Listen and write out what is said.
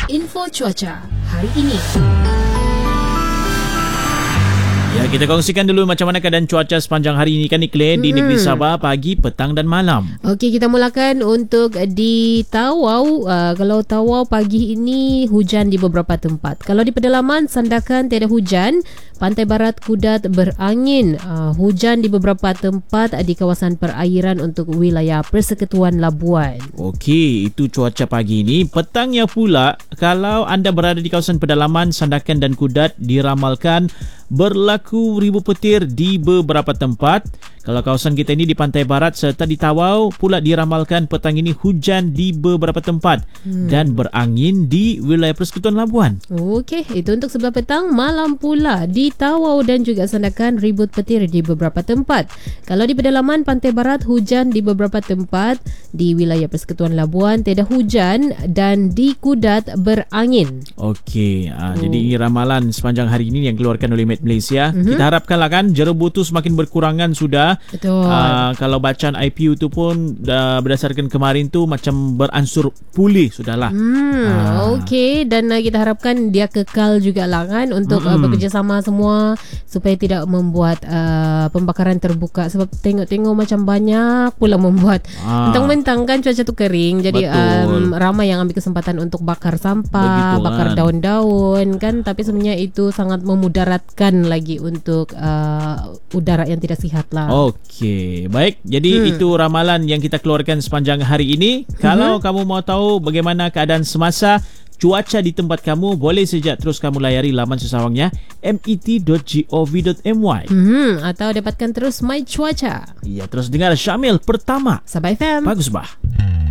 Info cuaca hari ini. Ya, kita kongsikan dulu macam mana keadaan cuaca sepanjang hari ini kan Iklan di negeri Sabah pagi, petang dan malam. Okey, kita mulakan untuk di Tawau. Kalau Tawau pagi ini hujan di beberapa tempat. Kalau di pedalaman Sandakan tiada hujan. Pantai Barat Kudat berangin. Hujan di beberapa tempat di kawasan perairan untuk wilayah Persekutuan Labuan. Okey, itu cuaca pagi ini. Petangnya pula, kalau anda berada di kawasan pedalaman Sandakan dan Kudat, diramalkan berlaku ribu petir di beberapa tempat. Kalau kawasan kita ini di Pantai Barat serta di Tawau pula diramalkan petang ini hujan di beberapa tempat dan berangin di wilayah Persekutuan Labuan. Okey, itu untuk sebelah petang. Malam pula di Tawau dan juga Sandakan ribut petir di beberapa tempat. Kalau di pedalaman Pantai Barat hujan di beberapa tempat, di wilayah Persekutuan Labuan tiada hujan dan di Kudat berangin. Okey, jadi ini ramalan sepanjang hari ini yang dikeluarkan oleh Met Malaysia. Kita harapkanlah kan jerebu tu semakin berkurangan sudah. Betul. Kalau bacaan IPU tu pun berdasarkan kemarin tu macam beransur pulih sudahlah. Okey, dan kita harapkan dia kekal jugalah kan untuk bekerjasama semua supaya tidak membuat pembakaran terbuka, sebab tengok-tengok macam banyak pula membuat mentang-mentang kan cuaca tu kering, jadi ramai yang ambil kesempatan untuk bakar sampah. Begitu, bakar daun-daun kan, tapi sebenarnya itu sangat memudaratkan lagi untuk udara yang tidak sihat lah. Okey, baik. Jadi itu ramalan yang kita keluarkan sepanjang hari ini. Kalau kamu mau tahu bagaimana keadaan semasa cuaca di tempat kamu, boleh saja terus kamu layari laman sesawangnya met.gov.my atau dapatkan terus My Cuaca. Ya, terus dengar Syamil pertama Sabah FM. Bagus bah.